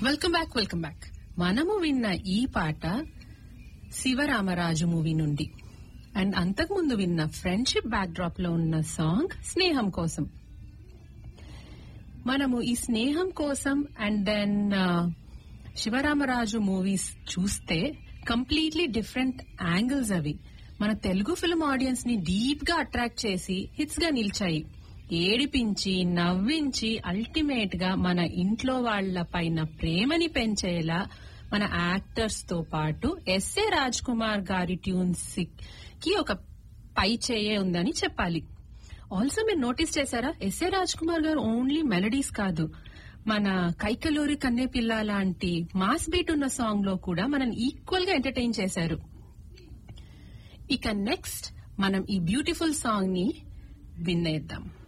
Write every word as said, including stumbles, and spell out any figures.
Welcome back welcome back మనము విన్న ఈ పాట శివరామరాజు మూవీ నుండి అండ్ అంతకుముందు విన్న ఫ్రెండ్షిప్ బ్యాక్ డ్రాప్ లో ఉన్న సాంగ్ స్నేహం కోసం. మనము ఈ స్నేహం కోసం అండ్ దెన్ శివరామరాజు మూవీస్ చూస్తే కంప్లీట్లీ డిఫరెంట్ యాంగిల్స్ అవి మన తెలుగు ఫిల్మ్ ఆడియన్స్ ని డీప్ గా అట్రాక్ట్ చేసి హిట్స్ గా నిలిచాయి. ఏడిపించి నవ్వించి అల్టిమేట్ గా మన ఇంట్లో వాళ్ల పైన ప్రేమని పెంచేలా మన యాక్టర్స్ తో పాటు ఎస్ఏ రాజ్ కుమార్ గారి ట్యూన్స్ కి ఒక పై చేయే ఉందని చెప్పాలి. ఆల్సో మీరు నోటీస్ చేశారా, ఎస్ఏ రాజ్ కుమార్ గారు ఓన్లీ మెలడీస్ కాదు, మన కైకలూరి కన్నే పిల్ల లాంటి మాస్ బీట్ ఉన్న సాంగ్ లో కూడా మనం ఈక్వల్ గా ఎంటర్టైన్ చేశారు. ఇక నెక్స్ట్ మనం ఈ బ్యూటిఫుల్ సాంగ్ ని వినేద్దాం.